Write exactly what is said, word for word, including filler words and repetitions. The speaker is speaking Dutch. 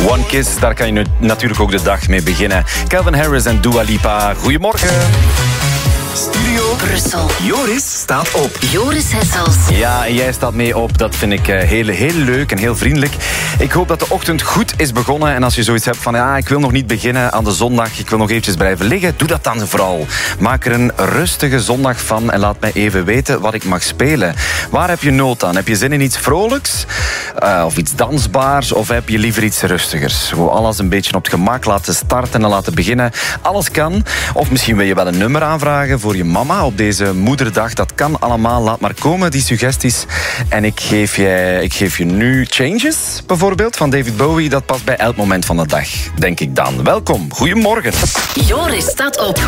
One Kiss, daar kan je nu natuurlijk ook de dag mee beginnen. Calvin Harris en Dua Lipa, goedemorgen. Studio Brussel. Joris staat op. Joris Hessels. Ja, en jij staat mee op. Dat vind ik heel, heel leuk en heel vriendelijk. Ik hoop dat de ochtend goed is begonnen. En als je zoiets hebt van, ja, ik wil nog niet beginnen aan de zondag, ik wil nog eventjes blijven liggen, doe dat dan vooral. Maak er een rustige zondag van en laat mij even weten wat ik mag spelen. Waar heb je nood aan? Heb je zin in iets vrolijks? Uh, of iets dansbaars? Of heb je liever iets rustigers? Gewoon alles een beetje op het gemak laten starten en laten beginnen. Alles kan. Of misschien wil je wel een nummer aanvragen voor je mama op deze moederdag. Dat kan allemaal. Laat maar komen, die suggesties. En ik geef je, ik geef je nu Changes, bijvoorbeeld, van David Bowie. Dat past bij elk moment van de dag, denk ik dan. Welkom. Goedemorgen. Joris staat op.